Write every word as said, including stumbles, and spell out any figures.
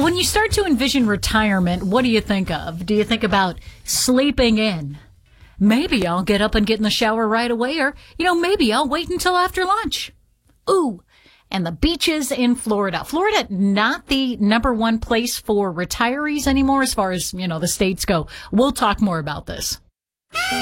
when you start to envision retirement, what do you think of? Do you think about sleeping in? Maybe I'll get up and get in the shower right away, or, you know, maybe I'll wait until after lunch. Ooh, and the beaches in Florida. Florida, not the number one place for retirees anymore as far as, you know, the states go. We'll talk more about this.